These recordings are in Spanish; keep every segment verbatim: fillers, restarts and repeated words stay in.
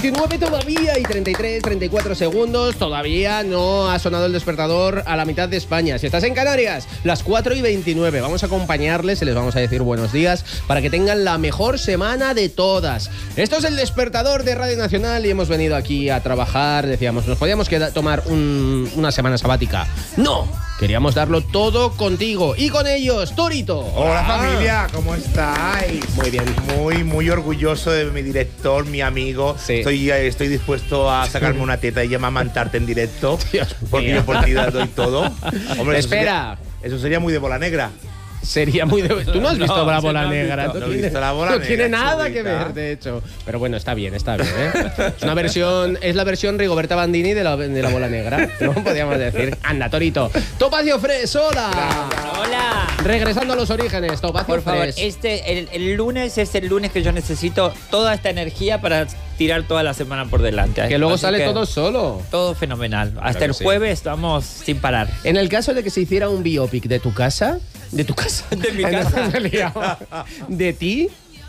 veintinueve todavía y treinta y tres, treinta y cuatro segundos. Todavía no ha sonado el despertador a la mitad de España. Si estás en Canarias, las cuatro y veintinueve. Vamos a acompañarles y les vamos a decir buenos días para que tengan la mejor semana de todas. Esto es el despertador de Radio Nacional y hemos venido aquí a trabajar. Decíamos, nos podíamos quedar, tomar un, una semana sabática. ¡No! Queríamos darlo todo contigo y con ellos, Torito. Hola, familia, ¿cómo estáis? Muy bien. Muy, muy orgulloso de mi director, mi amigo. Sí. Estoy, estoy dispuesto a sacarme una teta y amamantarte en directo. Dios porque mío. yo por ti doy todo. Hombre, eso Espera. sería, eso sería muy de bola negra. Sería muy... De... Tú no has visto No, la sí, bola no has negra. visto. No No he tiene, visto la bola no negra, tiene nada chulita. que ver, de hecho. Pero bueno, está bien, está bien, ¿eh? Es una versión... Es la versión Rigoberta Bandini de la, de la bola negra. No podríamos decir. Anda, Torito. Topacio Fresh, hola. Hola. Regresando a los orígenes, Topacio Por favor, Fresh. este, el, el lunes es el lunes que yo necesito toda esta energía para tirar toda la semana por delante. Que luego Así sale que todo solo. Todo fenomenal. Hasta que el sí. jueves vamos sin parar. En el caso de que se hiciera un biopic de tu casa... ¿De tu casa? De mi Ay, no, casa. me he liado. ¿De ti?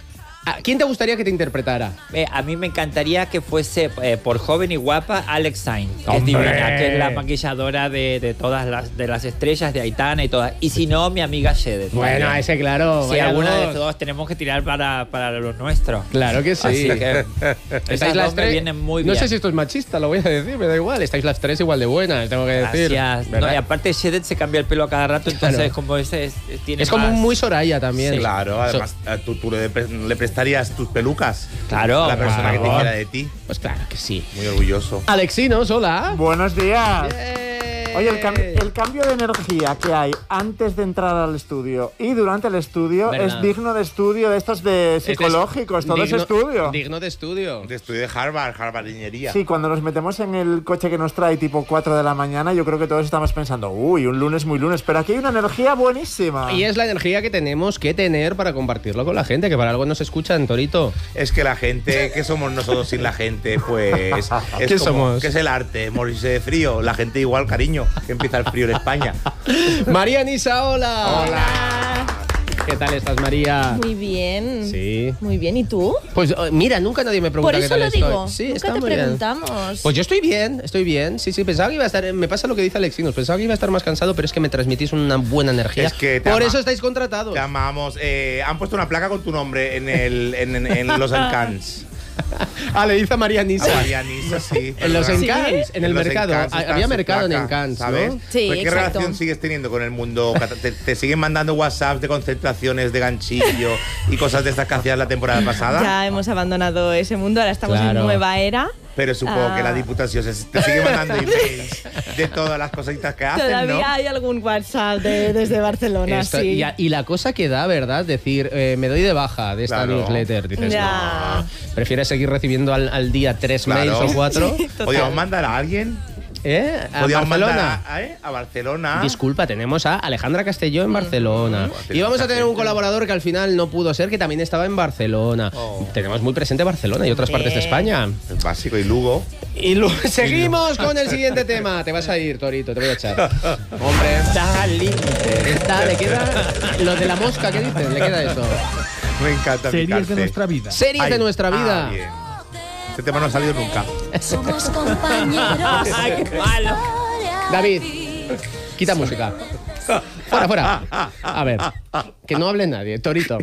¿A quién te gustaría que te interpretara? Eh, a mí me encantaría que fuese, eh, por joven y guapa, Alex Sainz, que es ¡Hombre! divina, que es la maquilladora de, de todas las, de las estrellas, de Aitana y todas. Y si no, mi amiga Shedet. Bueno, también. ese claro. Si vaya alguna de dos. todos tenemos que tirar para, para los nuestros. Claro que sí. Así que Estáis esas las dos me tres. vienen muy No bien. sé si esto es machista, lo voy a decir, me da igual. Estáis las tres igual de buenas, tengo que decir. Gracias. ¿verdad? No, y aparte Shedet se cambia el pelo a cada rato, entonces Claro. como ese es, tiene Es como más- muy Soraya también. Sí. Claro, además, a tú, tú le, pre- le prestarías tus pelucas Claro, a la persona claro. que te quiera de ti. Pues claro que sí. Muy orgulloso. Alexinos, hola. Buenos días. Bien. Oye, el, cam- el cambio de energía que hay antes de entrar al estudio y durante el estudio ¿Verdad? es digno de estudio de estos de Este es psicológicos, todo digno- es estudio. Digno de estudio. De estudio de Harvard, Harvard Ingeniería. Sí, cuando nos metemos en el coche que nos trae tipo cuatro de la mañana, yo creo que todos estamos pensando, uy, un lunes muy lunes, pero aquí hay una energía buenísima. Y es la energía que tenemos que tener para compartirlo con la gente, que para algo nos escuchan, Torito. Es que la gente, ¿qué somos nosotros sin la gente? Pues es ¿Qué como, somos? ¿qué es el arte? Morirse de frío. La gente igual, cariño, que empieza el frío en España. María Nisa, hola. Hola. ¿Qué tal estás, María? Muy bien. Sí. Muy bien, ¿y tú? Pues oh, mira, nunca nadie me pregunta Por qué eso tal lo estoy. digo. Sí, Nunca está te muy bien. preguntamos. Pues yo estoy bien, estoy bien. Sí, sí, pensaba que iba a estar. Me pasa lo que dice Alexinos. Pensaba que iba a estar más cansado, pero es que me transmitís una buena energía. Es que te Por ama- eso estáis contratados. Te amamos. Eh, han puesto una placa con tu nombre en, el, en, en, en los Encants. Ah, le dice a María Nisa. A Marianisa, sí. En los ¿verdad? Encants, en el los mercado. Encants Ah, está había su mercado en placa, Encants, ¿sabes? ¿no? Sí, Pues, ¿qué exacto. relación sigues teniendo con el mundo? ¿Te, te siguen mandando WhatsApp de concentraciones de ganchillo y cosas de estas que hacías la temporada pasada? Ya hemos abandonado ese mundo, ahora estamos Claro. en nueva era. Pero supongo Ah. que la Diputación se, te sigue mandando emails de todas las cositas que hacen, Todavía ¿no? hay algún WhatsApp de- desde Barcelona, Esto- sí. y, a- y la cosa que da, ¿verdad? Decir, eh, me doy de baja de esta Claro. newsletter. Dices, Ya. no. ¿Prefieres seguir recibiendo al, al día tres Claro. mails o cuatro? Sí, total. ¿Podríamos mandar a alguien? ¿Eh? A ¿Podríamos Barcelona. mandar a, ¿eh? a Barcelona? Disculpa, tenemos a Alejandra Castelló en Barcelona. Buah, Y vamos a tener un gente. colaborador que al final no pudo ser, que también estaba en Barcelona. Oh. Tenemos muy presente Barcelona y otras partes de España. Es básico. Y Lugo. Y lo- seguimos con el siguiente tema. Te vas a ir, Torito, te voy a echar. Hombre, Dale. está, le queda lo de la mosca, ¿qué dices? Le queda eso. Me encanta Series de picarte. nuestra vida. Series Ay, de nuestra vida. ah, bien. Este tema no ha salido nunca. Somos compañeros. Ay, qué malo. David, quita música. Fuera, fuera. A ver, que no hable nadie. Torito.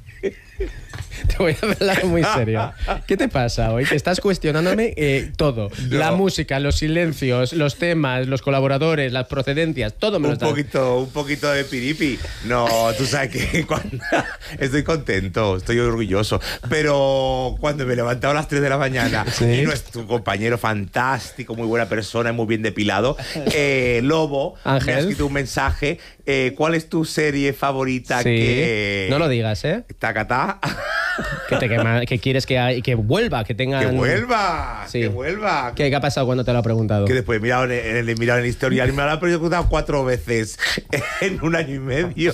Te voy a hablar muy serio. ¿Qué te pasa hoy? Que estás cuestionándome eh, todo. No. La música, los silencios, los temas, los colaboradores, las procedencias, todo me lo Un estás... poquito, un poquito de piripi. No, tú sabes que cuando estoy contento, estoy orgulloso. Pero cuando me he levantado a las tres de la mañana Sí. y nuestro compañero fantástico, muy buena persona y muy bien depilado, eh, Lobo, Ángel. me ha escrito un mensaje. Eh, ¿Cuál es tu serie favorita? Sí. Que... No lo digas, ¿eh? Tacatá. Que, te quema- que quieres que, hay- que vuelva, que tenga... ¡Que vuelva! Sí. ¡Que vuelva! ¿Qué, qué ha pasado cuando te lo ha preguntado? Que después he mirado en el, he mirado en el historial y me lo ha preguntado cuatro veces en un año y medio.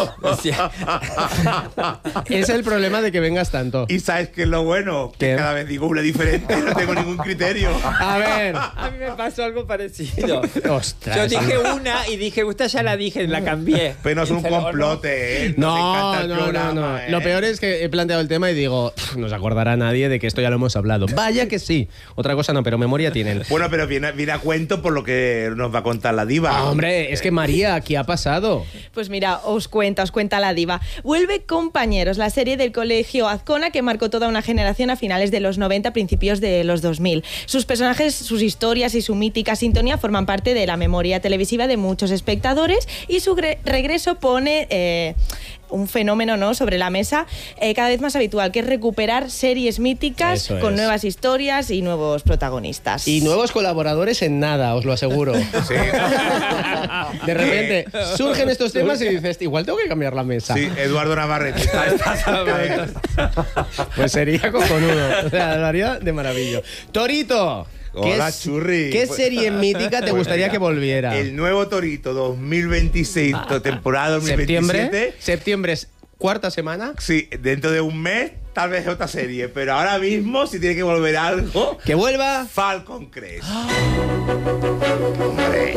Es el problema de que vengas tanto. Y ¿sabes qué es lo bueno? Que ¿Qué? cada vez digo una diferente, no tengo ningún criterio. A ver. A mí me pasó algo parecido. Ostras. Yo dije una y dije, esta ya la dije, la cambié. Pero no es un Dice, "No, complote, ¿eh? Nos No, encanta el no, no, programa, no. ¿eh? Lo peor es que he planteado el tema y digo, digo, no se acordará nadie de que esto ya lo hemos hablado. Vaya que sí. Otra cosa no, pero memoria tienen. Bueno, pero viene, viene a cuento por lo que nos va a contar la diva. Ah, hombre, es que María, ¿qué ha pasado? Pues mira, os cuenta, os cuenta la diva. Vuelve Compañeros, la serie del colegio Azcona que marcó toda una generación a finales de los noventa, principios de los dos mil. Sus personajes, sus historias y su mítica sintonía forman parte de la memoria televisiva de muchos espectadores y su regreso pone eh, un fenómeno, ¿no?, sobre la mesa eh, cada vez más habitual, que es recuperar series míticas Eso con es. nuevas historias y nuevos protagonistas. Y nuevos colaboradores en nada, os lo aseguro. Sí. De repente surgen estos temas y dices, igual tengo que cambiar la mesa. Sí, Eduardo Navarrete. Está- está- Pues sería cojonudo. O sea, lo haría de maravilla. Torito. ¿Qué Hola, es- churri. ¿Qué Pues- serie mítica te Pues gustaría mira, que volviera? El nuevo Torito dos mil veintiséis, temporada dos mil veintisiete. ¿Septiembre? Septiembre es cuarta semana. Sí, dentro de un mes tal vez otra serie, pero ahora mismo si tiene que volver algo, Que vuelva. Falcon Crest. Hombre.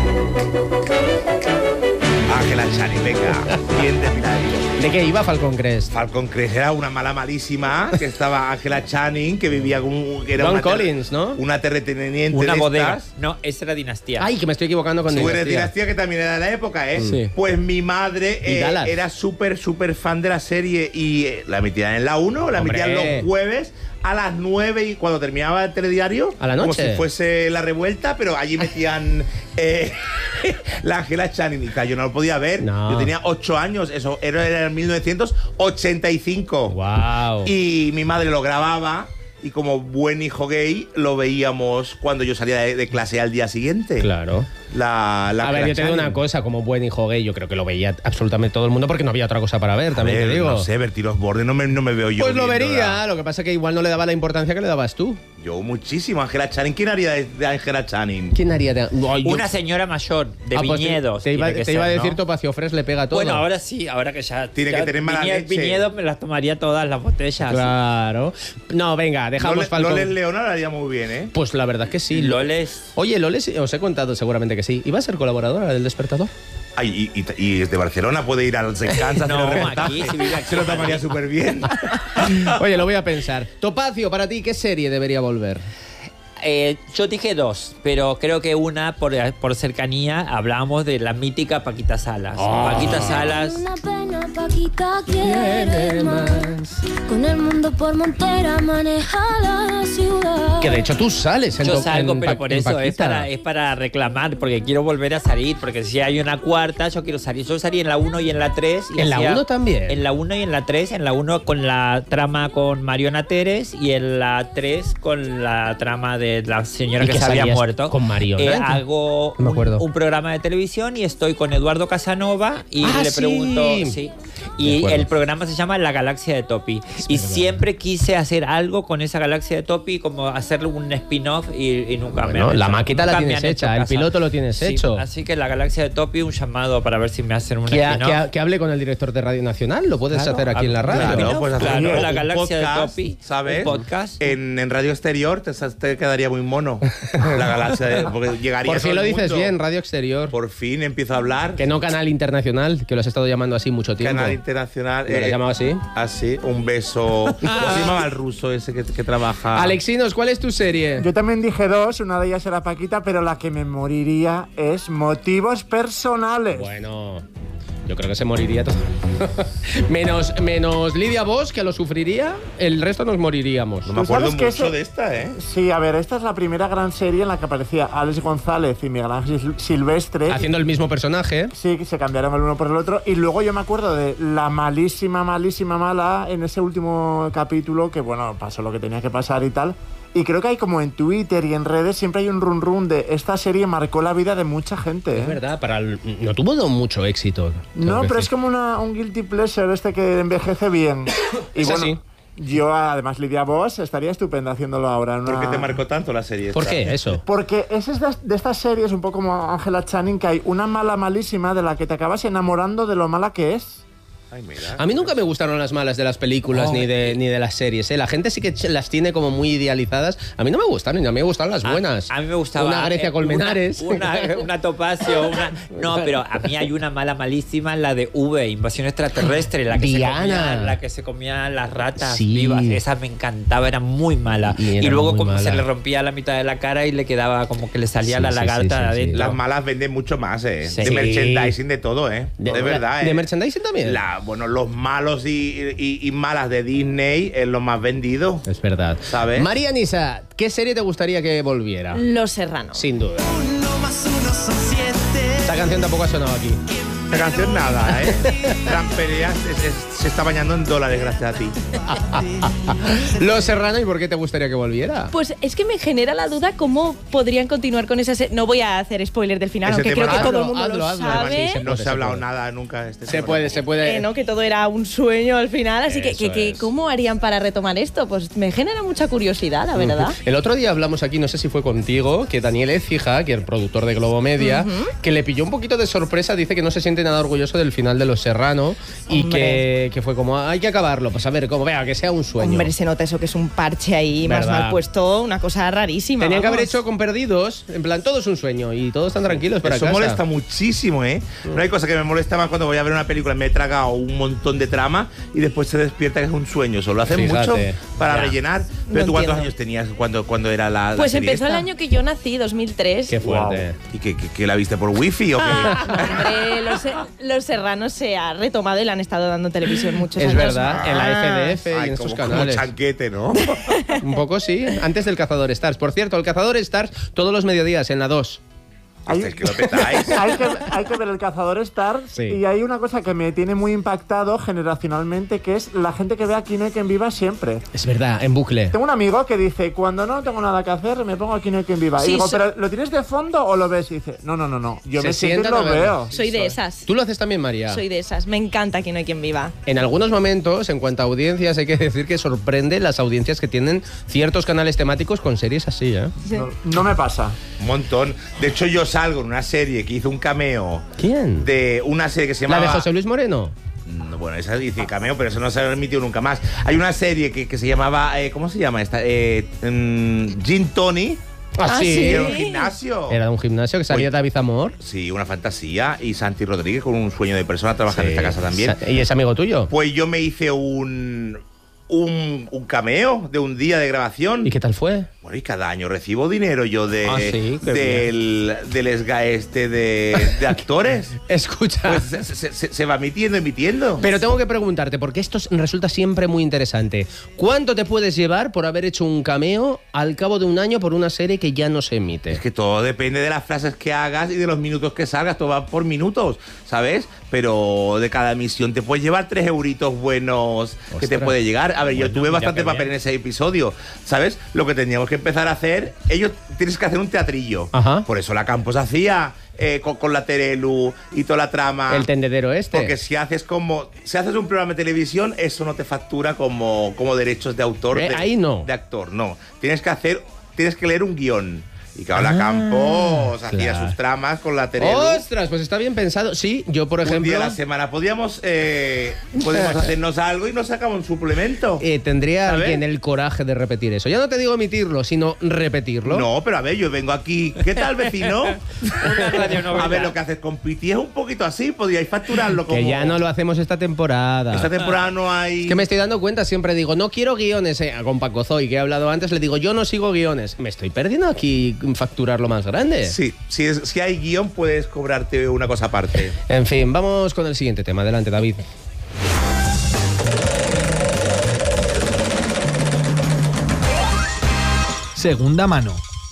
Ángela Chani, venga, bien depiladito. ¿De qué iba Falcon Crest? Falcon Crest era una mala malísima, que estaba Ángela Channing, que vivía con un... que era Don una ter- Collins, ¿no? Una terrateniente Una de bodega. estas. No, esa era Dinastía. Ay, que me estoy equivocando con Su Dinastía. dinastía, que también era de la época, ¿eh? Sí. Pues mi madre Y eh, Dallas. era súper, súper fan de la serie y eh, la emitían en la uno, la Hombre. emitían los jueves a las nueve y cuando terminaba el telediario, ¿A la como noche? si fuese La Revuelta, pero allí metían eh, la Ángela Channing. Y claro, yo no lo podía ver. No. Yo tenía ocho años, eso era en mil novecientos ochenta y cinco. Wow. Y mi madre lo grababa y como buen hijo gay lo veíamos cuando yo salía de, de clase al día siguiente. Claro. La, la A ver, Ángela yo te digo Channing. una cosa, como buen hijo gay, yo creo que lo veía absolutamente todo el mundo porque no había otra cosa para ver, A también ver, te digo. No sé, Bertie los Bordes no me, no me veo yo. Pues lo viéndola. vería, lo que pasa es que igual no le daba la importancia que le dabas tú. Yo muchísimo. Ángela Channing. ¿Quién haría de, de Ángela Channing? ¿Quién haría de.? Ay, yo- Una señora mayor de Ah, pues te- viñedos. Te, iba, tiene que te iba a ser, decir ¿no? Topacio Fres le pega todo. Bueno, ahora sí, ahora que ya. Tiene ya que tener mala viñe- leche. Viñedos me las tomaría todas las botellas. Claro. No, venga, dejamos Loles, Falcon. Loles Leona lo haría muy bien, ¿eh? Pues la verdad es que sí. Loles. Oye, Loles, os he contado seguramente que sí. ¿Iba a ser colaboradora del Despertador? Ay, y, y, y desde Barcelona puede ir al Kansas a No, hacer el reportaje. aquí, si vive aquí. Se lo tomaría súper bien. Oye, lo voy a pensar. Topacio, para ti, ¿qué serie debería volver? Eh, yo dije dos, pero creo que una, por, por cercanía, hablábamos de la mítica Paquita Salas. Oh. Paquita Salas. Una pena, Paquita quiere más. Con el mundo por montera maneja la ciudad. Que de hecho tú sales en Yo to- salgo, en pero Pa- por en eso es Paquita. para, es para reclamar, porque quiero volver a salir, porque si hay una cuarta, yo quiero salir. Yo salí en la uno y en la tres. y ¿En la hacía- uno también? En la uno y en la tres. En la uno con la trama con Mariona Teres y en la tres con la trama de la señora ¿Y que qué se había salías muerto. con Mariona? Eh, hago No me acuerdo. un, un programa de televisión y estoy con Eduardo Casanova y Ah, le sí. pregunto... Sí. De Y acuerdo. el programa se llama La Galaxia de Topi. Y verdad. siempre quise hacer algo con esa Galaxia de Topi, como hacerle un spin-off y, y nunca me Bueno, han la hecho- maqueta la nunca me tienes han hecho hecha, el caso. piloto lo tienes Sí, hecho. Así que La Galaxia de Topi, un llamado para ver si me hacen un Que, ha- spin-off. que, ha- que hable con el director de Radio Nacional, lo puedes Claro, hacer aquí en la radio. claro, ¿no? pues hacer claro, un- La un Galaxia de podcast, Topi, ¿sabes? un podcast. En, en Radio Exterior te, te quedaría muy mono. La Galaxia de, porque llegaría Por todo fin lo el dices mundo. bien, Radio Exterior. Por fin empiezo a hablar. Que no Canal Internacional, que lo has estado llamando así mucho tiempo. Canal Internacional. ¿Me lo has llamado así? Así, un beso. ¿Cómo se llamaba el ruso ese que, que trabaja? Alexinos, ¿cuál es tu serie? Yo también dije dos, una de ellas era Paquita, pero la que me moriría es Motivos Personales. Bueno, yo creo que se moriría todo. menos, menos Lidia Bosch, que lo sufriría, el resto nos moriríamos. No me ¿Tú acuerdo sabes que mucho ese- de esta, ¿eh? Sí, a ver, esta es la primera gran serie en la que aparecía Alex González y Miguel Ángel Sil- Silvestre. Haciendo el mismo personaje. Sí, que se cambiaron el uno por el otro. Y luego yo me acuerdo de la malísima, malísima mala en ese último capítulo, que bueno, pasó lo que tenía que pasar y tal. Y creo que hay como en Twitter y en redes siempre hay un run run de esta serie marcó la vida de mucha gente. ¿eh? Es verdad, para el- no tuvo mucho éxito. tengo No, que pero es decir. como una, un guilty pleasure este que envejece bien. Y Es bueno, así. yo además Lidia Bosch estaría estupenda haciéndolo ahora. en ¿Por qué una- te marcó tanto la serie? ¿Por esta? qué eso? Porque es de, de estas series, un poco como Ángela Channing, que hay una mala malísima de la que te acabas enamorando de lo mala que es. Ay, mira. A mí nunca me gustaron las malas de las películas Oh, ni, de, ni de las series. ¿eh? La gente sí que ch- las tiene como muy idealizadas. A mí no me gustan, a mí me gustan las buenas. A, a mí me gustaba. Una Grecia eh, Colmenares. Una, una, una Topacio. Una, no, pero a mí hay una mala malísima, la de V, Invasión Extraterrestre, la que, se Diana. comía, la que se comía las ratas Sí. vivas. Esa me encantaba, era muy mala. Y Y, era luego muy como mala. se le rompía la mitad de la cara y le quedaba como que le salía Sí, la sí, lagarta sí, sí, de sí. adentro. Las malas venden mucho más, ¿eh? Sí. De merchandising, de todo, ¿eh? De, verdad, ¿eh? ¿De merchandising también? La, bueno, los malos y, y- y malas de Disney es lo más vendido. Es verdad. ¿Sabes? María Nisa, ¿qué serie te gustaría que volviera? Los Serranos. Sin duda. Esta canción tampoco ha sonado aquí. Esta canción nada, ¿eh? Trampería se, se- se está bañando en dólares gracias a ti. Los Serrano, ¿y por qué te gustaría que volviera? Pues es que me genera la duda cómo podrían continuar con esa serie. No voy a hacer spoiler del final, Ese aunque tema- creo que todo el Hazlo, mundo hazlo, lo hazlo, sabe. además, sí, No puede, se ha hablado puede. nada nunca de este Se tema. puede, se puede. Eh, ¿no? Que todo era un sueño al final, así que, que, Eso que es. ¿cómo harían para retomar esto? Pues me genera mucha curiosidad, la verdad. El otro día hablamos aquí, no sé si fue contigo, que Daniel Écija, que es el productor de Globo Media, que le pilló un poquito de sorpresa, dice que no se siente nada orgulloso del final de Los Serrano y Hombre. que, que fue como, hay que acabarlo, pues a ver, como vea, que sea un sueño. Hombre, se nota eso que es un parche ahí más ¿Verdad? mal puesto, una cosa rarísima. Tenían que haber vamos. hecho con Perdidos, en plan, todo es un sueño y todos están tranquilos para Eso casa. molesta muchísimo, ¿eh? No hay cosa que me molesta más cuando voy a ver una película, me he tragado un montón de trama y después se despierta que es un sueño. Solo hacen Fíjate. mucho para Ya. rellenar. Pero No tú, ¿cuántos entiendo. años tenías cuando, cuando era la, la Pues serie empezó el esta? año que yo nací, dos mil tres. Qué fuerte. ¿Y que, que- que la viste por wifi o qué? Ah, no, hombre, los, los Serranos se ha retomado y la han estado dando en televisión muchos Es años verdad, más. en la F D F y Ay, en como, estos como canales. chanquete, ¿no? Un poco sí, antes del Cazador Stars. Por cierto, el Cazador Stars todos los mediodías en la dos. Hay, Es que lo petáis. hay que, hay que ver el Cazador Star Sí. y hay una cosa que me tiene muy impactado generacionalmente, que es la gente que ve a Kino y Quien Viva siempre. Es verdad, en bucle. Tengo un amigo que dice, cuando no tengo nada que hacer, me pongo a Kino y Quien Viva. Sí, y digo, so- ¿pero lo tienes de fondo o lo ves? Y dice, no, no, no, no. Yo Se me siento y sientan a lo verlo. veo. Soy de esas. ¿Tú lo haces también, María? Soy de esas. Me encanta que no hay quien viva. En algunos momentos, en cuanto a audiencias, hay que decir que sorprende las audiencias que tienen ciertos canales temáticos con series así, ¿eh? No, no me pasa. Un montón. De hecho, yo salgo en una serie que hizo un cameo ¿Quién? de una serie que se ¿La llamaba... de José Luis Moreno? No, bueno, esa dice cameo, pero eso no se ha emitido nunca más. Hay una serie que, que se llamaba... eh, ¿Cómo se llama esta? Eh, mm, Gin Tony. Ah, sí. Era un gimnasio. Era de un gimnasio que salía Uy. David Zamor. Sí, una fantasía. Y Santi Rodríguez con un sueño de persona trabaja en Sí. esta casa también. Sa- ¿Y es amigo tuyo? Pues yo me hice un, un, un cameo de un día de grabación. ¿Y qué tal fue? Bueno, y cada año recibo dinero yo de, Ah, sí, qué del, del esga este de, de actores. Escucha. Pues se, se- se- se va emitiendo, emitiendo. Pero tengo que preguntarte, porque esto s- resulta siempre muy interesante. ¿Cuánto te puedes llevar por haber hecho un cameo al cabo de un año por una serie que ya no se emite? Es que todo depende de las frases que hagas y de los minutos que salgas, todo va por minutos, ¿sabes? Pero de cada emisión te puedes llevar tres euritos buenos que te Ostras. puede llegar. A ver, yo Bueno, tuve mira bastante qué papel bien. en ese episodio, ¿sabes? Lo que teníamos que empezar a hacer, ellos tienes que hacer un teatrillo. Ajá. Por eso la Campos hacía eh, con, con la Terelu y toda la trama. El tendedero este. Porque si haces como si haces un programa de televisión, eso no te factura como, como derechos de autor. Eh, de, ahí no. De actor, no. Tienes que hacer, tienes que leer un guión. Y claro, la Ah, Campos hacía claro. sus tramas con la Terelu. ¡Ostras! Pues está bien pensado. Sí, yo, por Un día ejemplo, a la semana podíamos, eh, podemos hacernos algo y nos sacamos un suplemento. eh, tendría ¿Sabes? alguien el coraje de repetir eso. Ya no te digo emitirlo, sino repetirlo. No, pero a ver, yo vengo aquí. ¿Qué tal, vecino? Una radionovela. A ver, lo que haces con Piti es un poquito así. Podríais facturarlo como. Que ya no lo hacemos esta temporada. Esta temporada no hay. Es que me estoy dando cuenta, siempre digo, no quiero guiones. Eh, con Paco Zoy, que he hablado antes, le digo, yo no sigo guiones. Me estoy perdiendo aquí facturar lo más grande. Sí, si, es, si hay guión, puedes cobrarte una cosa aparte. En fin, vamos con el siguiente tema. Adelante, David. Segunda mano.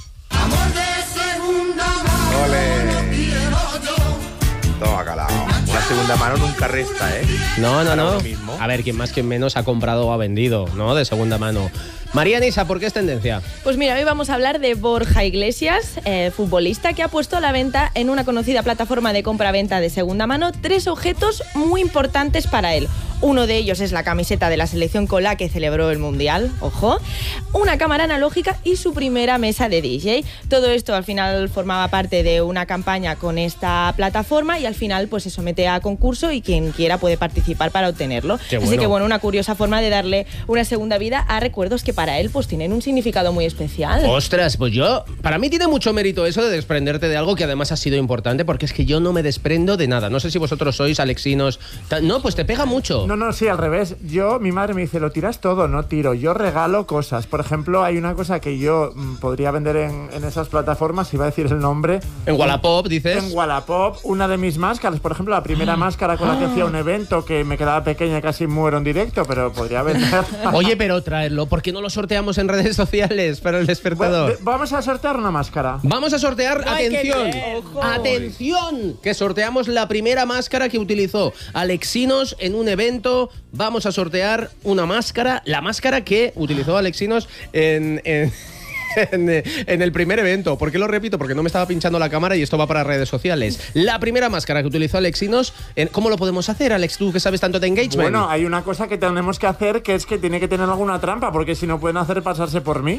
Toma, calado. Una segunda mano nunca resta, ¿eh? No, no, Para no. uno mismo. A ver, quien más, quien menos ha comprado o ha vendido, ¿no? De segunda mano. María Nisa, ¿por qué es tendencia? Pues mira, hoy vamos a hablar de Borja Iglesias, eh, futbolista que ha puesto a la venta en una conocida plataforma de compra-venta de segunda mano tres objetos muy importantes para él. Uno de ellos es la camiseta de la selección con la que celebró el Mundial, ojo, una cámara analógica y su primera mesa de D J. Todo esto al final formaba parte de una campaña con esta plataforma y al final pues se somete a concurso y quien quiera puede participar para obtenerlo. Qué Así bueno. que bueno, una curiosa forma de darle una segunda vida a recuerdos que para él pues tienen un significado muy especial. Ostras, pues yo, para mí tiene mucho mérito eso de desprenderte de algo que además ha sido importante, porque es que yo no me desprendo de nada. No sé si vosotros sois alexinos. Ta- No, pues te pega mucho. No, no, sí, al revés. Yo, mi madre me dice, lo tiras todo, no tiro. Yo regalo cosas. Por ejemplo, hay una cosa que yo mm, podría vender en, en esas plataformas, iba a decir el nombre. En Wallapop, dices. En Wallapop, una de mis máscaras, por ejemplo, la primera máscara con la que hacía un evento que me quedaba pequeña y casi muero en directo, pero podría vender. Oye, pero traerlo, ¿por qué no lo sorteamos en redes sociales para el despertador? Bueno, vamos a sortear una máscara. Vamos a sortear, Ay, qué atención, bien. atención, que sorteamos la primera máscara que utilizó Alexinos en un evento. Vamos a sortear una máscara, la máscara que utilizó Alexinos en... en En, en el primer evento. ¿Por qué lo repito? Porque no me estaba pinchando la cámara y esto va para redes sociales. La primera máscara que utilizó Alexinos, en- ¿cómo lo podemos hacer, Alex? Tú que sabes tanto de engagement. Bueno, hay una cosa que tenemos que hacer, que es que tiene que tener alguna trampa, porque si no pueden hacer pasarse por mí.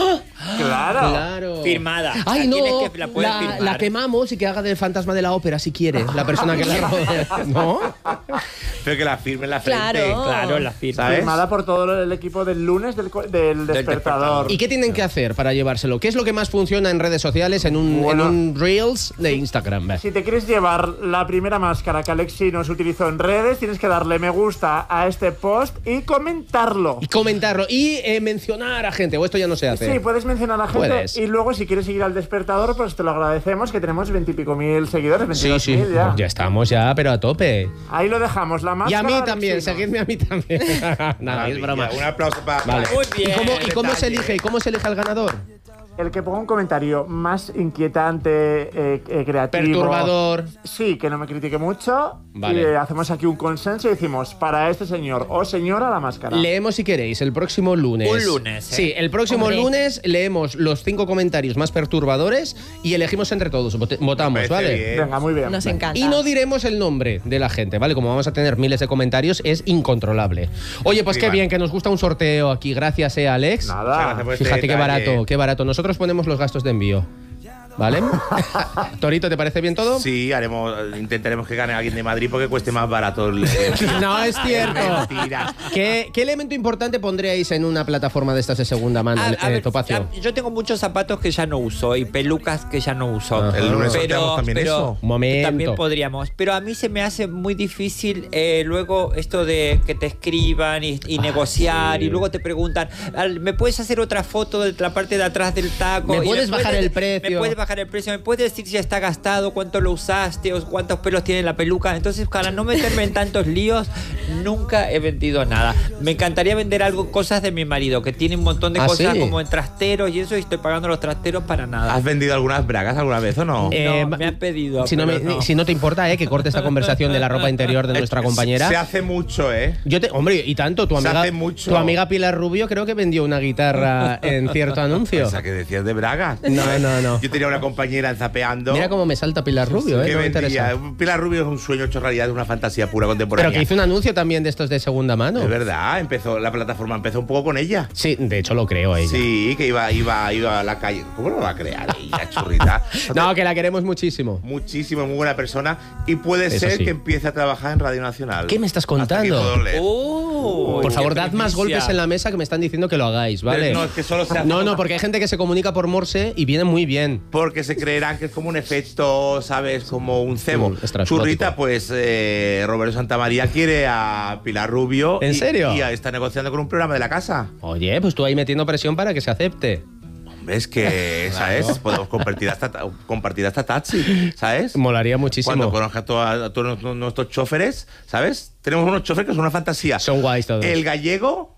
Claro. Claro. Firmada. Ay, La no, tienes que- la puedes la, firmar. la quemamos y que haga del fantasma de la ópera si quiere, la persona que la rodea. ¿No? Pero que la firme en la frente. Claro. Claro, la firma. ¿Sabes? Firmada por todo el equipo del lunes del, co- del despertador. despertador. ¿Y qué tienen que hacer para llevárselo? ¿Qué es lo que más funciona en redes sociales, en un, Bueno. en un Reels de Instagram? Ve. Si te quieres llevar la primera máscara que Alexi nos utilizó en redes, tienes que darle me gusta a este post y comentarlo. Y comentarlo y eh, mencionar a gente, o esto ya no se hace. Sí, puedes mencionar a gente Puedes. y luego si quieres seguir al despertador, pues te lo agradecemos, que tenemos veintipico mil seguidores, Sí, veintidós sí, mil ya. ya estamos ya, pero a tope. Ahí lo dejamos, la Y máscara. a mí de también, Alexino. seguidme a mí también. Nada, es broma. Un aplauso para. Vale. Muy bien. ¿Y cómo, y cómo se Detalle. elige? ¿Y cómo se elige al ganador? El que ponga un comentario más inquietante, eh, eh, creativo. Perturbador. Sí, que no me critique mucho. Vale. Y eh, hacemos aquí un consenso y decimos, para este señor o señora, la máscara. Leemos si queréis el próximo lunes. Un lunes, ¿eh? Sí, el próximo Hombre. lunes leemos los cinco comentarios más perturbadores y elegimos entre todos. Vote- Votamos, Me parece ¿vale? bien. Venga, muy bien. Nos encanta. Y no diremos el nombre de la gente, ¿vale? Como vamos a tener miles de comentarios, es incontrolable. Oye, pues Sí, qué vale. bien, que nos gusta un sorteo aquí. Gracias, eh, Alex. Muchas Nada. gracias por este Fíjate qué detalle. barato, qué barato. Nosotros ponemos los gastos de envío. ¿Vale? Torito, ¿te parece bien todo? Sí, haremos, intentaremos que gane alguien de Madrid porque cueste más barato el. No es cierto. Mentira. ¿Qué, ¿Qué elemento importante pondríais en una plataforma de estas de segunda mano, A- a eh, ver, Topacio? a- yo tengo muchos zapatos que ya no uso y pelucas que ya no uso. Ajá. El lunes sorteamos también eso. Un momento. También podríamos. Pero a mí se me hace muy difícil eh, luego esto de que te escriban y, y negociar sí. y luego te preguntan, "Al- ¿me puedes hacer otra foto de la parte de atrás del taco? ¿Me Y puedes bajar el precio? ¿Me puedes bajar el precio? ¿Me puedes decir si ya está gastado? ¿Cuánto lo usaste? ¿O cuántos pelos tiene la peluca? Entonces, para no meterme en tantos líos, nunca he vendido nada. Me encantaría vender algo, cosas de mi marido, que tiene un montón de ¿Ah, cosas sí? como en trasteros y eso, y estoy pagando los trasteros para nada. ¿Has vendido algunas bragas alguna vez o no? Eh, No, me han pedido, Si no, me- pero no. si no te importa, eh, que corte esta conversación de la ropa interior de nuestra compañera. Se hace mucho, ¿eh? Yo te, hombre, y tanto, tu Se amiga, hace mucho. tu amiga Pilar Rubio creo que vendió una guitarra en cierto anuncio. O sea, que decías de bragas. No, no, no. Yo tenía una compañera en Zapeando. Mira cómo me salta Pilar Rubio, eh, que no me vendía. interesa. Pilar Rubio es un sueño hecho realidad, es una fantasía pura Pero contemporánea. que hizo un anuncio también de estos de segunda mano. Es verdad, empezó, la plataforma empezó un poco con ella. Sí, de hecho lo creo ella. Sí, que iba, iba, iba a la calle. ¿Cómo lo va a crear ella, churrita? No, que la queremos muchísimo. Muchísimo, muy buena persona. Y puede Eso ser sí. que empiece a trabajar en Radio Nacional. ¿Qué me estás Hasta aquí contando? puedo leer. Oh, Por qué favor, dad más primicia. golpes en la mesa que me están diciendo que lo hagáis, ¿vale? Pero no, es que solo se hace No, una- no, porque hay gente que se comunica por Morse y viene muy bien. Porque se creerán que es como un efecto, ¿sabes? Como un cebo. Mm, estrasfótico. Churrita, pues eh, Roberto Santamaría quiere a Pilar Rubio. ¿En y- serio? Y está negociando con un programa de la casa. Oye, pues tú ahí metiendo presión para que se acepte. ¿Ves que, ¿sabes? Podemos compartir hasta, compartir hasta taxi, ¿sabes? Molaría muchísimo. Cuando conozca a, toda- a todos nuestros- nuestros choferes, ¿sabes? Tenemos unos choferes que son una fantasía. Son guays todos. El gallego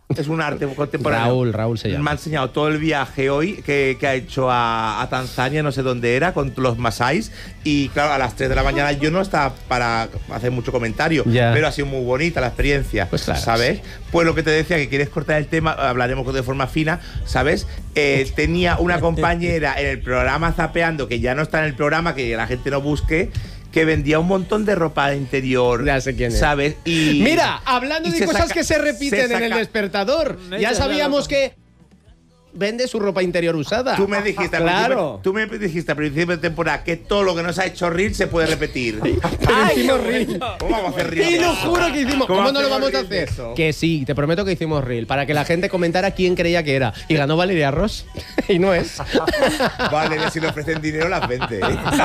es un arte contemporáneo. Raúl, Raúl se llama. Me ha enseñado todo el viaje hoy que, que ha hecho a, a Tanzania, no sé dónde era, con los masáis. Y claro, a las tres de la mañana yo no estaba para hacer mucho comentario, Ya. pero ha sido muy bonita la experiencia, Pues claro, ¿sabes? sí. Pues lo que te decía, que quieres cortar el tema, hablaremos de forma fina, ¿sabes? Eh, tenía una compañera en el programa Zapeando, que ya no está en el programa, que la gente no busque, que vendía un montón de ropa interior. Ya sé quién es. ¿Sabes? Y Mira, hablando y de se cosas saca- que se repiten se en el saca- despertador, Me ya echa la sabíamos ropa. que vende su ropa interior usada. Tú me dijiste, al claro. principio- tú me dijiste al principio de temporada que todo lo que nos ha hecho Reel se puede repetir. Pero hicimos reel. ¿Cómo vamos a hacer Reel? Y lo juro que hicimos. ¿Cómo, no lo hacemos vamos a reel de hacer? eso? Que sí, te prometo que hicimos reel para que la gente comentara quién creía que era. Y ganó Valeria Ross. Y no es. Vale, si le ofrecen dinero las vende.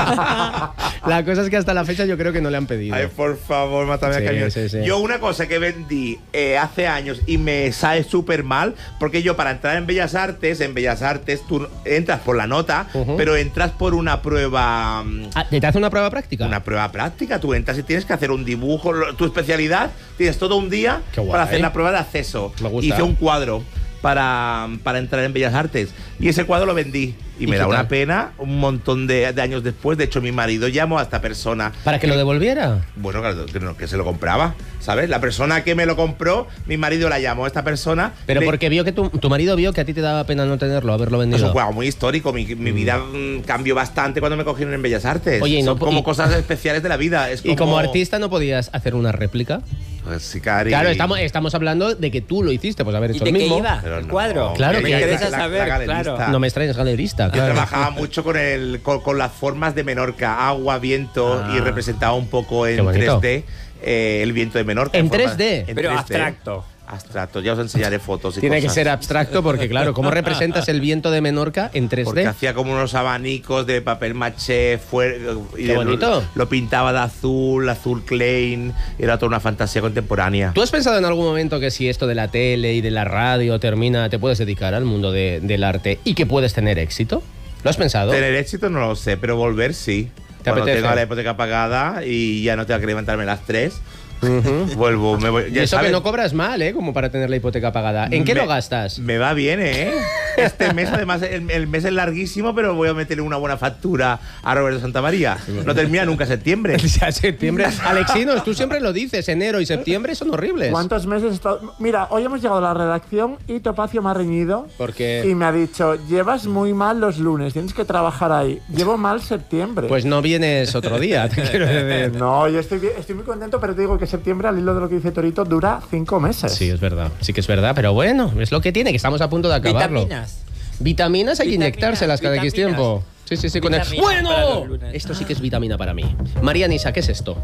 La cosa es que hasta la fecha yo creo que no le han pedido. Ay, por favor, mátame Sí, a cañón. sí, sí. Yo una cosa que vendí eh, hace años y me sale súper mal, porque yo para entrar en Bellas Artes, en Bellas Artes tú entras por la nota, Ujú. pero entras por una prueba... mm, Ah, ¿te hace una prueba práctica? Una prueba práctica, tú entras y tienes que hacer un dibujo, lo- tu especialidad, tienes todo un día Qué guay. para hacer la prueba de acceso. Me gusta. Hice un cuadro para, para entrar en Bellas Artes y ese cuadro lo vendí. Y, ¿Y me qué da una tal? pena un montón de, de años después. De hecho, mi marido llamó a esta persona. ¿Para que lo devolviera? Bueno, claro, que, no, que se lo compraba, ¿sabes? La persona que me lo compró, mi marido la llamó a esta persona. Pero le- porque vio que tu, tu marido vio que a ti te daba pena no tenerlo, haberlo Es vendido. un juego muy histórico. Mi, mi vida mm, cambió bastante cuando me cogieron en Bellas Artes. Oye, y no Son po- como y- cosas especiales de la vida. Es Y como artista no podías hacer una réplica. Pues sí, Cari. Claro, estamos, estamos hablando de que tú lo hiciste, pues haber ¿Y hecho de el qué mismo. iba? Pero ¿El no, cuadro? Claro, me que- interesa la- la saber, galerista. claro. No me extrañas, galerista. Yo Claro. trabajaba mucho con, el, con, con las formas de Menorca, agua, viento, Ah. y representaba un poco Qué en bonito. tres D eh, el viento de Menorca. ¿En forma- tres D? en Pero tres D. abstracto. Abstracto, ya os enseñaré fotos y Tiene que cosas. ser abstracto porque, claro, ¿cómo representas el viento de Menorca en tres Porque D? hacía como unos abanicos de papel maché fuer- y Qué de- bonito. Lo pintaba de azul, azul Klein. Era toda una fantasía contemporánea. ¿Tú has pensado en algún momento que si esto de la tele y de la radio termina, te puedes dedicar al mundo de- del arte y que puedes tener éxito? ¿Lo has pensado? Tener éxito no lo sé, pero volver sí. ¿Te Cuando apetece? tenga la hipoteca pagada y ya no tenga que levantarme a las tres, Ujú. vuelvo. Me voy. Y Ya eso sabes, que no cobras mal, ¿eh? Como para tener la hipoteca pagada. ¿En qué me- lo gastas? Me va bien, ¿eh? Este mes, además, el, el mes es larguísimo, pero voy a meterle una buena factura a Roberto Santamaría. No termina nunca septiembre. Ya septiembre. Alexinos, tú siempre lo dices, enero y septiembre son horribles. ¿Cuántos meses he estado? Mira, hoy hemos llegado a la redacción y Topacio me ha reñido Porque y me ha dicho, llevas muy mal los lunes, tienes que trabajar ahí. Llevo mal septiembre. pues no vienes otro día, te quiero decir. No, yo estoy, bien- estoy muy contento, pero te digo que septiembre, al hilo de lo que dice Torito, dura cinco meses. Sí, es verdad. Sí que es verdad, pero bueno, es lo que tiene, que estamos a punto de acabarlo. Vitaminas. Vitaminas hay que Vitaminas, inyectárselas cada X vitaminas. tiempo. Sí, sí, sí, con el... Vitaminas para ¡Bueno! los lunes. Esto sí que es vitamina para mí. María Nisa, ¿qué es esto?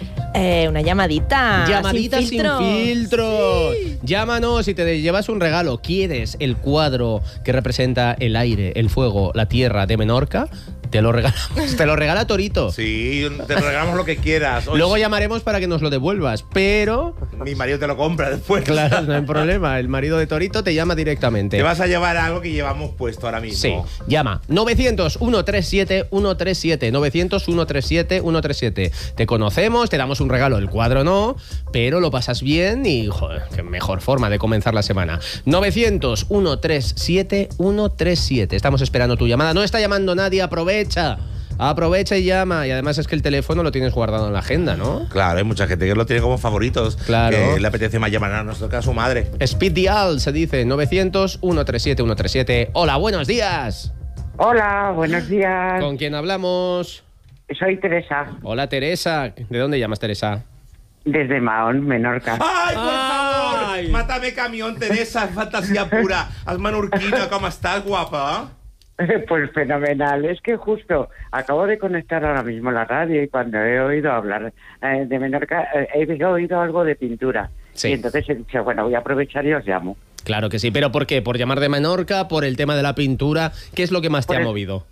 Eh, una llamadita. Llamadita sin filtro. filtro. Llámanos y te llevas un regalo. ¿Quieres el cuadro que representa el aire, el fuego, la tierra de Menorca? Te lo regalamos. Te lo regala Torito. Sí, te regalamos lo que quieras. Hoy Luego llamaremos para que nos lo devuelvas, pero... mi marido te lo compra después. Claro, no hay problema. El marido de Torito te llama directamente. Te vas a llevar algo que llevamos puesto ahora mismo. Sí, llama novecientos, ciento treinta y siete, ciento treinta y siete, novecientos, ciento treinta y siete, ciento treinta y siete. Te conocemos, te damos un regalo, el cuadro no, pero lo pasas bien y, joder, qué mejor forma de comenzar la semana. novecientos, ciento treinta y siete, ciento treinta y siete. Estamos esperando tu llamada. No está llamando nadie, aprovecha. Aprovecha y llama. Y además es que el teléfono lo tienes guardado en la agenda, ¿no? Claro, hay mucha gente que lo tiene como favoritos. Claro. Que le apetece más llamar a nuestro caso a su madre. Speed Dial se dice novecientos, ciento treinta y siete, ciento treinta y siete. Hola, buenos días. Hola, buenos días. ¿Con quién hablamos? Soy Teresa, Hola, Teresa. ¿De dónde llamas, Teresa? desde Mahón, Menorca. ¡Ay, por Ay. favor! Mátame camión, Teresa, fantasía pura. Hazme Urquina, ¿cómo estás, guapa? Pues fenomenal. Es que justo acabo de conectar ahora mismo la radio y cuando he oído hablar eh, de Menorca, eh, he oído algo de pintura. Sí. Y entonces he dicho, bueno, voy a aprovechar y os llamo. Claro que sí, pero ¿por qué? ¿Por llamar de Menorca? ¿Por el tema de la pintura? ¿Qué es lo que más te Por ha el- movido?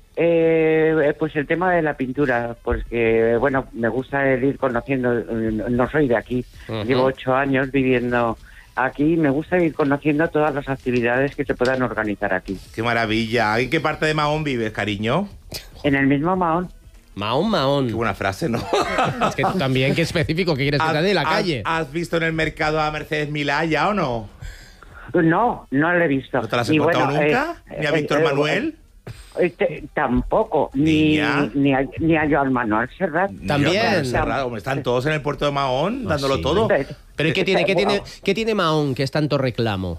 Eh, pues el tema de la pintura, porque, bueno, me gusta el ir conociendo, eh, no soy de aquí, Ujú. llevo ocho años viviendo aquí, me gusta ir conociendo todas las actividades que se puedan organizar aquí. ¡Qué maravilla! ¿En qué parte de Mahón vives, cariño? En el mismo Mahón, Mahón, Mahón. Qué buena frase, ¿no? Es que tú también, qué específico, que quieres que te dé de la ¿Has- calle. ¿Has visto en el mercado a Mercedes Milá ya o no? No, no lo he visto. ¿No te las has Y contado bueno, nunca? eh, ¿Ni a eh, Víctor eh, Manuel? Este, tampoco, ni, Niña. ni, a, ni a Joan Manuel Serrat. También. Ni a Serrat, hombre, están todos en el puerto de Mahón, dándolo sí. todo. Pero ¿y qué tiene, qué, Bueno. tiene, ¿qué tiene Mahón que es tanto reclamo?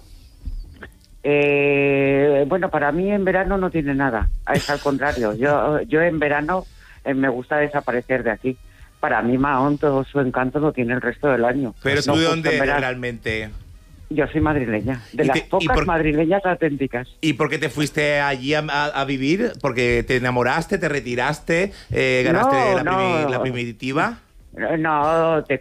Eh, bueno, para mí en verano no tiene nada, es al contrario. Yo, yo en verano eh, me gusta desaparecer de aquí. Para mí Mahón todo su encanto lo tiene el resto del año. Pero No tú de justo dónde en eres verano. realmente. Yo soy madrileña, de ¿Y las te- y pocas por- madrileñas auténticas. ¿Y por qué te fuiste allí a, a- a vivir? ¿Porque te enamoraste, te retiraste, eh, ganaste No, la, primi- no. la primitiva? No, te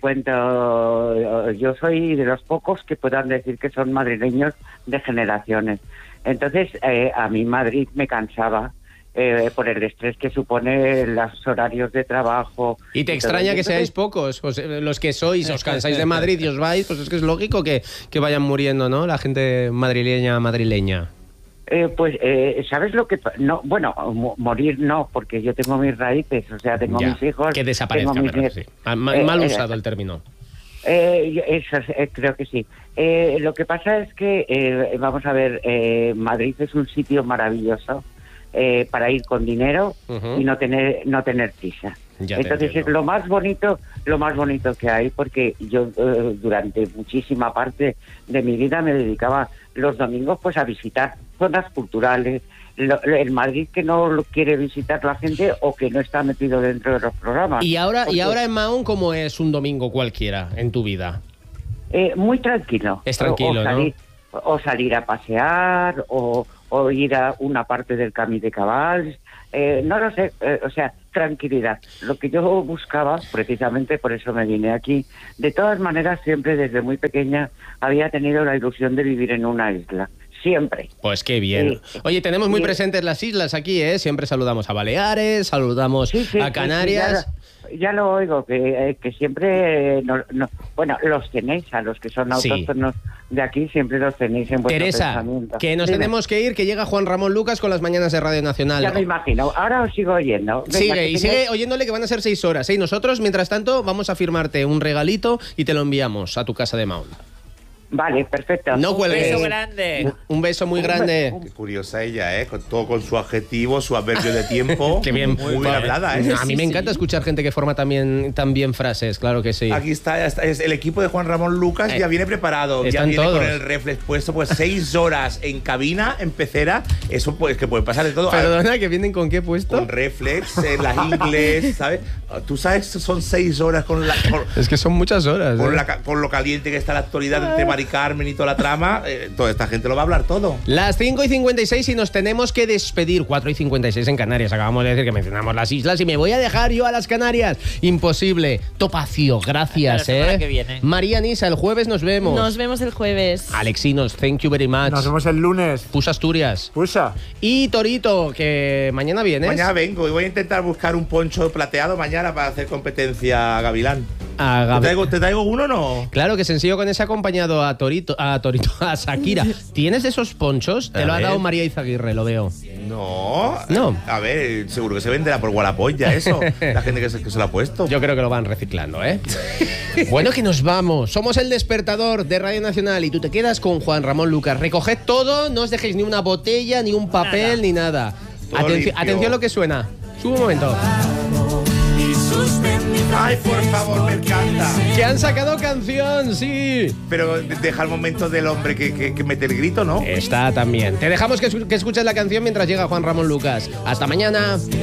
cuento, yo soy de los pocos que puedan decir que son madrileños de generaciones. Entonces, eh, a mí Madrid me cansaba eh, por el estrés que supone los horarios de trabajo. ¿Y te todo extraña eso. que seáis pocos? Pues, eh, los que sois, os cansáis de Madrid y os vais, pues es que es lógico que, que vayan muriendo, ¿no? La gente madrileña, madrileña. Eh, pues, eh, ¿sabes lo que...? pa- no Bueno, mo- morir no, porque yo tengo mis raíces, o sea, tengo Ya, mis hijos... que desaparezca, tengo mis pero nietos. sí. Mal, mal- Eh, mal eh, usado el término. Eh, yo- eso es, eh, creo que sí. Eh, lo que pasa es que, eh, vamos a ver, eh, Madrid es un sitio maravilloso eh, para ir con dinero Ujú. y no tener no tener prisa. Ya te Entonces es entiendo. lo más bonito, lo más bonito que hay, porque yo eh, durante muchísima parte de mi vida me dedicaba los domingos pues a visitar zonas culturales. Lo- el Madrid que no lo quiere visitar la gente o que no está metido dentro de los programas. Y ahora, y Porque, ahora en Mahón, ¿cómo es un domingo cualquiera en tu vida? eh, muy tranquilo. Es tranquilo, o, ¿no? o salir, o salir a pasear, o, o ir a una parte del Camí de Cabals, eh, no lo sé, eh, o sea, tranquilidad. Lo que yo buscaba, precisamente por eso me vine aquí, de todas maneras siempre desde muy pequeña había tenido la ilusión de vivir en una isla, siempre. Pues qué bien. Sí. Oye, tenemos muy Sí. presentes las islas aquí, ¿eh? Siempre saludamos a Baleares, saludamos Sí, sí, a sí, Canarias. sí, ya, ya lo oigo, que, eh, que siempre, eh, no, no- bueno, los tenéis, a los que son Sí. autóctonos de aquí, siempre los tenéis en vuestro Teresa, pensamiento. que nos Dime. tenemos que ir, que llega Juan Ramón Lucas con las mañanas de Radio Nacional. Ya me imagino. Ahora os sigo oyendo. Venga, Sigue, que y tengáis- sigue oyéndole que van a ser seis horas. ¿eh? Y nosotros, mientras tanto, vamos a firmarte un regalito y te lo enviamos a tu casa de Mahón. Vale, perfecto. No Un cuelgues. beso grande. Un beso muy Un grande. beso. Qué curiosa ella, ¿eh? Con todo con su adjetivo, su adverbio de tiempo. Qué bien. Muy bien hablada, ¿eh? A mí me encanta escuchar gente que forma también, también frases, claro que sí. Aquí está, ya está, es el equipo de Juan Ramón Lucas, Eh, ya viene preparado, ya están viene todos. con el reflex puesto, pues seis horas en cabina, en pecera, eso pues que puede pasar de todo. Perdona, ¿que vienen con qué puesto? Con reflex, en las ingles, ¿sabes? Tú sabes, son seis horas con, la, con, Es que son muchas horas. con ¿eh? la ca- con lo caliente que está la actualidad entre Mari Carmen y toda la trama, eh, toda esta gente lo va a hablar todo. Las cinco y cincuenta y seis y nos tenemos que despedir. cuatro y cincuenta y seis en Canarias. Acabamos de decir que mencionamos las islas y me voy a dejar yo a las Canarias. Imposible. Topacio, gracias, Hasta la semana ¿eh? que viene. María Nisa, el jueves nos vemos. Nos vemos el jueves. Alexinos, thank you very much. Nos vemos el lunes. Pus Asturias. Pusa. Y Torito, que mañana vienes. Mañana vengo y voy a intentar buscar un poncho plateado mañana para hacer competencia a Gavilán. A ¿Te Gabi- traigo, ¿Te traigo uno o no? Claro que sencillo con ese acompañado a Torito, a Torito, a Shakira. ¿Tienes esos ponchos? Te A lo ha ver. dado María Izaguirre, lo veo. No. No. A ver, seguro que se venderá por Wallapop ya eso. La gente que se, que se lo ha puesto. Yo creo que lo van reciclando, ¿eh? Bueno, que nos vamos. Somos el despertador de Radio Nacional y tú te quedas con Juan Ramón Lucas. Recoged todo, no os dejéis ni una botella, ni un papel, Nada. ni nada. Todo Atenci- limpio. atención a lo que suena. Sube un momento. Ay, por favor, me encanta. Que han sacado canción, sí. Pero de- deja el momento del hombre que, que- que mete el grito, ¿no? Está también. Te dejamos que, escu- que escuches la canción mientras llega Juan Ramón Lucas. Hasta mañana.